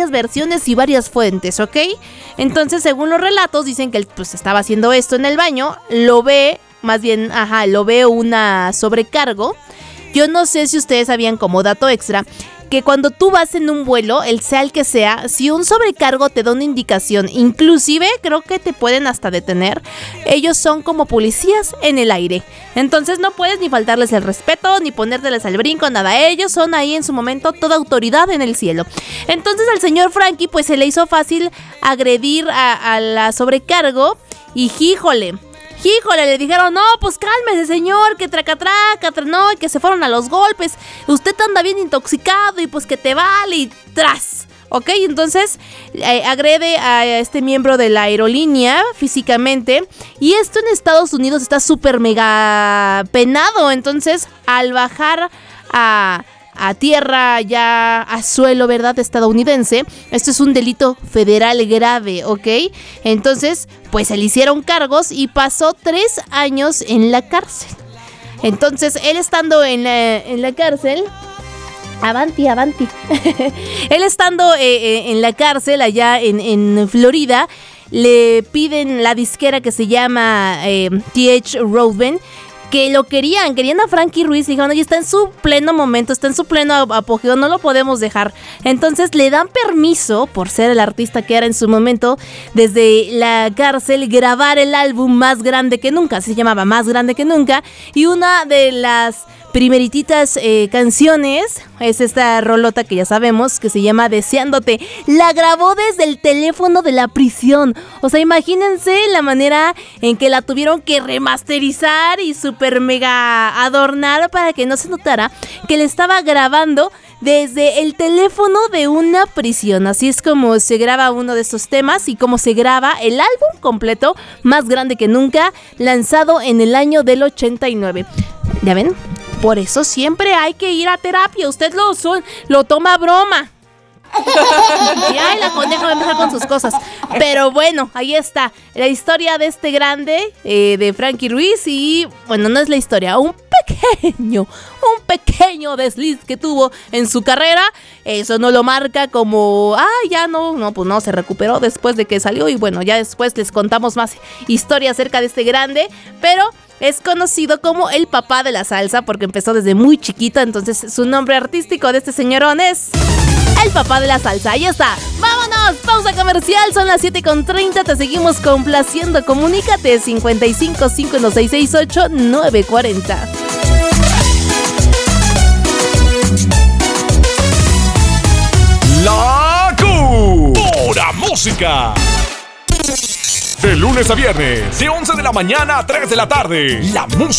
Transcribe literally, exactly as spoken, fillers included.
varias versiones y varias fuentes, ¿ok? Entonces, según los relatos, dicen que él pues estaba haciendo esto en el baño, lo ve, más bien, ajá, lo ve una sobrecargo. Yo no sé si ustedes sabían, como dato extra, que cuando tú vas en un vuelo, el sea el que sea, si un sobrecargo te da una indicación, inclusive creo que te pueden hasta detener, ellos son como policías en el aire. Entonces no puedes ni faltarles el respeto, ni ponérteles al brinco, nada. Ellos son ahí en su momento toda autoridad en el cielo. Entonces al señor Frankie pues se le hizo fácil agredir a, a la sobrecargo y híjole... Híjole, le dijeron, no, pues cálmese señor, que tracatraca, no, que se fueron a los golpes, usted anda bien intoxicado y pues que te vale y tras, ¿ok? Entonces eh, agrede a este miembro de la aerolínea físicamente y esto en Estados Unidos está súper mega penado, entonces al bajar a... a tierra, ya a suelo, ¿verdad?, estadounidense, esto es un delito federal grave, ¿ok? Entonces, pues se le hicieron cargos y pasó tres años en la cárcel. Entonces, él estando en la, en la cárcel... Avanti, avanti. Él estando eh, eh, en la cárcel allá en, en Florida, le piden la disquera que se llama eh, T H Roadband, que lo querían, querían a Frankie Ruiz y dijeron, oye, está en su pleno momento, está en su pleno apogeo, no lo podemos dejar. Entonces le dan permiso, por ser el artista que era en su momento, desde la cárcel, grabar el álbum Más Grande que Nunca, se llamaba Más Grande que Nunca, y una de las primerititas eh, canciones es esta rolota que ya sabemos que se llama Deseándote. La grabó desde el teléfono de la prisión. O sea, imagínense la manera en que la tuvieron que remasterizar y super mega adornar para que no se notara que le estaba grabando desde el teléfono de una prisión. Así es como se graba uno de estos temas y como se graba el álbum completo Más Grande que Nunca, lanzado en el año del ochenta y nueve. ¿Ya ven? Por eso siempre hay que ir a terapia. Usted lo, lo toma a broma. Y ay, la coneja va a empezar con sus cosas. Pero bueno, ahí está la historia de este grande, eh, de Frankie Ruiz. Y bueno, no es la historia, un pequeño, un pequeño desliz que tuvo en su carrera. Eso no lo marca como, ah, ya no, no, pues no, se recuperó después de que salió. Y bueno, ya después les contamos más historia acerca de este grande. Pero es conocido como el papá de la salsa porque empezó desde muy chiquito. Entonces su nombre artístico de este señorón es el papá de la salsa. Ahí está. ¡Vámonos! Pausa comercial. Son las siete con treinta. Te seguimos complaciendo. Comunícate cincuenta y cinco, cincuenta y seis, sesenta y ocho, nueve cuarenta. La Q. Pura música. De lunes a viernes, de once de la mañana a tres de la tarde. La música